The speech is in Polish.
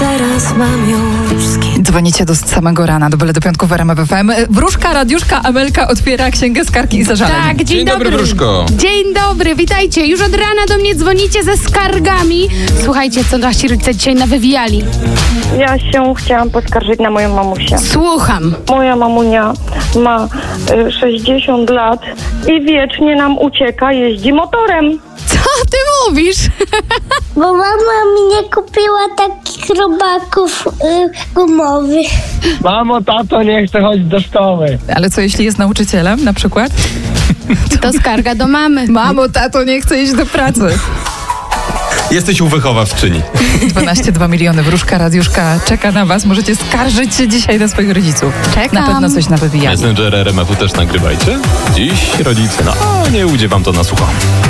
teraz mam już z kim. Dzwonicie do samego rana, do Byle do Piątku w RMF FM. Wróżka, Radiuszka, Amelka otwiera księgę skarg i zażaleń. Tak, dzień dobry, Wróżko. Dzień dobry, witajcie. Już od rana do mnie dzwonicie ze skargami. Słuchajcie, co nasi rodzice dzisiaj nawywijali. Ja się chciałam poskarżyć na moją mamusię. Słucham. Moja mamunia ma 60 lat i wiecznie nam ucieka, jeździ motorem. Co ty mówisz? Bo mama mi nie kupiła takich robaków gumowych. Mamo, tato, nie chcę chodzić do szkoły. Ale co jeśli jest nauczycielem na przykład? To skarga do mamy. Mamo, tato, nie chcę iść do pracy. Jesteś u wychowawczyni. 12,2 miliony. Wróżka, Radiuszka czeka na was. Możecie skarżyć się dzisiaj na swoich rodziców. Czekam. Na pewno coś nawywijali. Messenger RMF-u też nagrywajcie. Dziś rodzice, nie ujdzie wam to na sucho.